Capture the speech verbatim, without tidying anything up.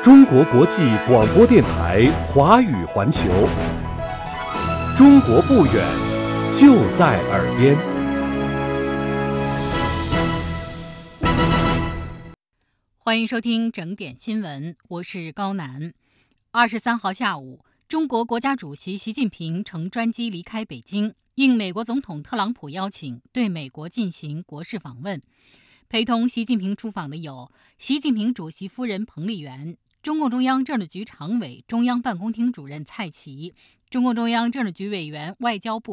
中国国际广播电台华语环球，中国不远，就在耳边。 欢迎收听整点新闻，我是高楠。二十三号下午，中国国家主席习近平乘专机离开北京，应美国总统特朗普邀请，对美国进行国事访问。陪同习近平出访的有习近平主席夫人彭丽媛、中共中央政治局常委、中央办公厅主任蔡奇、中共中央政治局委员、外交部